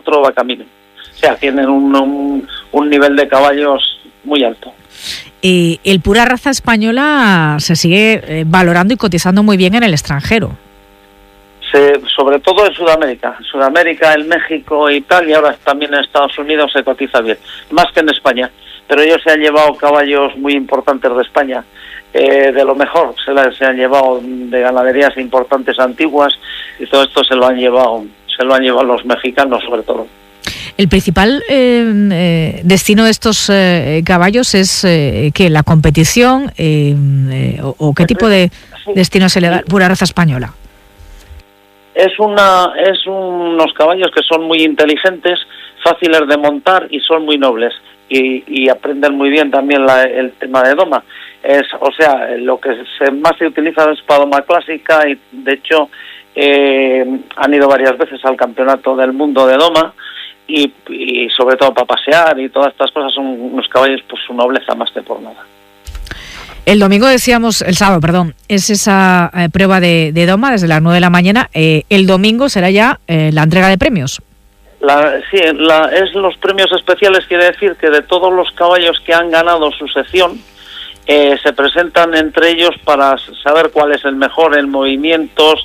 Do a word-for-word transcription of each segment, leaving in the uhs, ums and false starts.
otro va camino. O sea, tienen un, un, un nivel de caballos muy alto. Y el pura raza española se sigue eh, valorando y cotizando muy bien en el extranjero. Se, sobre todo en Sudamérica. En Sudamérica, en México y tal, y ahora también en Estados Unidos se cotiza bien, más que en España. Pero ellos se han llevado caballos muy importantes de España, eh, de lo mejor. Se, la, se han llevado de ganaderías importantes antiguas y todo esto se lo han llevado, se lo han llevado los mexicanos sobre todo. El principal eh, eh, destino de estos eh, caballos es eh, que la competición eh, eh, o, o qué tipo de sí. destino se le da pura raza española. Es una es unos caballos que son muy inteligentes, fáciles de montar y son muy nobles y, y aprenden muy bien también la, el tema de doma. Es, o sea, lo que se, más se utiliza es para doma clásica y de hecho eh, han ido varias veces al campeonato del mundo de doma. Y, y sobre todo para pasear y todas estas cosas son unos caballos, pues su nobleza más que por nada. El domingo decíamos, el sábado, perdón, es esa eh, prueba de, de doma desde las nueve de la mañana. Eh, el domingo será ya eh, la entrega de premios. La, sí, la, es los premios especiales, quiere decir que de todos los caballos que han ganado su sección, eh, se presentan entre ellos para saber cuál es el mejor en movimientos,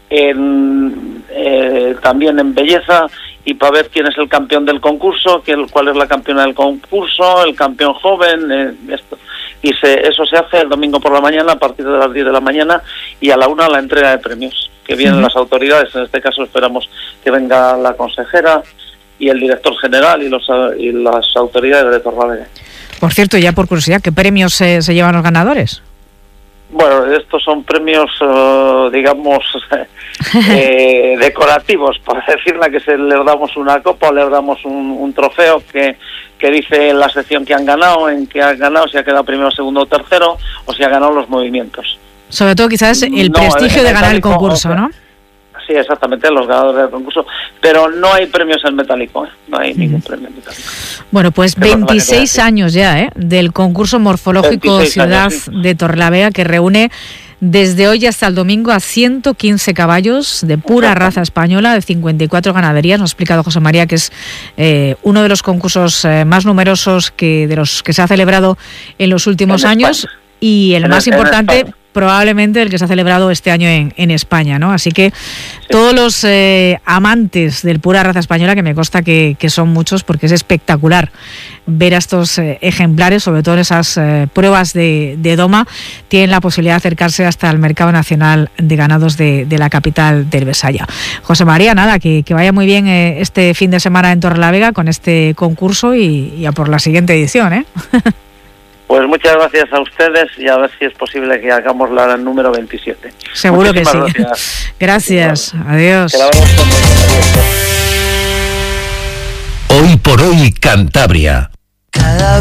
en, eh, también en belleza, y para ver quién es el campeón del concurso, quién, cuál es la campeona del concurso, el campeón joven, eh, esto. Y se, eso se hace el domingo por la mañana a partir de las diez de la mañana y a la una la entrega de premios, que vienen uh-huh. las autoridades. En este caso esperamos que venga la consejera y el director general y, los, y las autoridades de Torlavega. Por cierto, ya por curiosidad, ¿qué premios se, se llevan los ganadores? Bueno, estos son premios, uh, digamos, eh, decorativos, por decirla, que se les damos una copa o les damos un, un trofeo que, que dice la sección que han ganado, en que han ganado, si ha quedado primero, segundo o tercero, o si ha ganado los movimientos. Sobre todo quizás el no, prestigio el, de ganar el concurso, o sea, ¿no? Sí, exactamente, los ganadores del concurso, pero no hay premios en metálico, ¿eh? No hay mm. ningún premio en metálico. Bueno, pues veintiséis años ya, ¿eh? Del concurso morfológico Ciudad años, sí. de Torlavega, que reúne desde hoy hasta el domingo a ciento quince caballos de pura raza española, de cincuenta y cuatro ganaderías. Nos ha explicado José María que es eh, uno de los concursos eh, más numerosos que de los que se ha celebrado en los últimos en años España. Y el en más el, importante probablemente el que se ha celebrado este año en, en España, ¿no? Así que sí. todos los eh, amantes del pura raza española, que me consta que, que son muchos, porque es espectacular ver a estos eh, ejemplares, sobre todo en esas eh, pruebas de, de doma, tienen la posibilidad de acercarse hasta el Mercado Nacional de Ganados de, de la capital del Besaya. José María, nada, que, que vaya muy bien eh, este fin de semana en Torlavega con este concurso y, y a por la siguiente edición, ¿eh? Pues muchas gracias a ustedes y a ver si es posible que hagamos la número veintisiete. Seguro que sí. Gracias. Gracias. Adiós. Hoy por hoy Cantabria. Cada